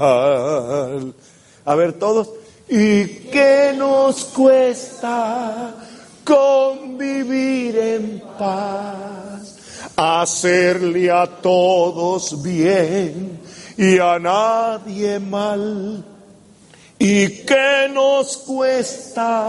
A ver todos. ¿Y qué nos cuesta convivir en paz? Hacerle a todos bien y a nadie mal. ¿Y qué nos cuesta